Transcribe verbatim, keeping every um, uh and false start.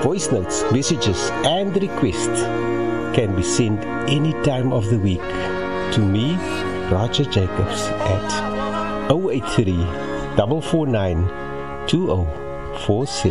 Voice notes, messages and requests can be sent any time of the week to me, Roger Jacobs, at zero eight three, four four nine, two zero four six.